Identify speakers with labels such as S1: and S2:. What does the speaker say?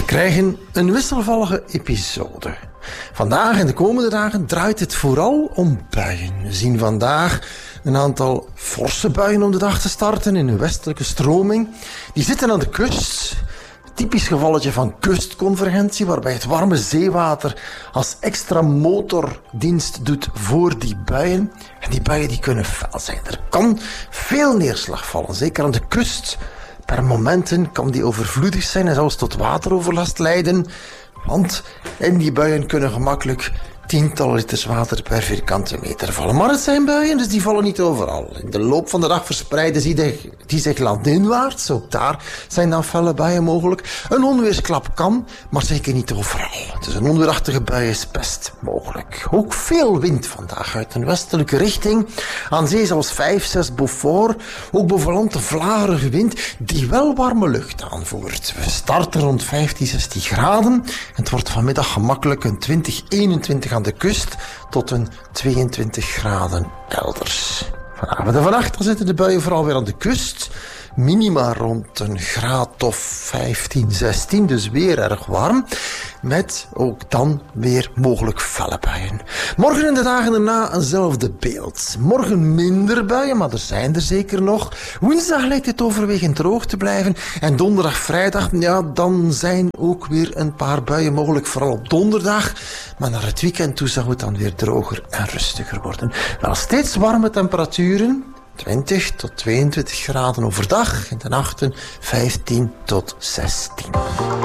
S1: krijgen een wisselvallige episode. Vandaag en de komende dagen draait het vooral om buien. We zien vandaag een aantal forse buien om de dag te starten in een westelijke stroming. Die zitten aan de kust. Typisch gevalletje van kustconvergentie, waarbij het warme zeewater als extra motordienst doet voor die buien. En die buien die kunnen fel zijn. Er kan veel neerslag vallen, zeker aan de kust. Per momenten kan die overvloedig zijn en zelfs tot wateroverlast leiden. Want in die buien kunnen gemakkelijk tientallen liters water per vierkante meter vallen. Maar het zijn buien, dus die vallen niet overal. In de loop van de dag verspreiden die zich landinwaarts. Ook daar zijn dan felle buien mogelijk. Een onweersklap kan, maar zeker niet overal. Dus een onweerachtige bui is best mogelijk. Ook veel wind vandaag uit een westelijke richting. Aan zee zelfs 5, 6 Beaufort. Ook boven land een vlagerige wind die wel warme lucht aanvoert. We starten rond 15, 16 graden. Het wordt vanmiddag gemakkelijk een 20, 21 aan de kust tot een 22 graden elders. Vanavond en vannacht dan zitten de buien vooral weer aan de kust. Minima rond een graad of 15, 16, dus weer erg warm. Met ook dan weer mogelijk felle buien. Morgen en de dagen daarna eenzelfde beeld. Morgen minder buien, maar er zijn er zeker nog. Woensdag lijkt het overwegend droog te blijven. En donderdag, vrijdag, ja, dan zijn ook weer een paar buien mogelijk. Vooral op donderdag. Maar naar het weekend toe zou het dan weer droger en rustiger worden. Wel steeds warme temperaturen. 20 tot 22 graden overdag. In de nachten 15 tot 16.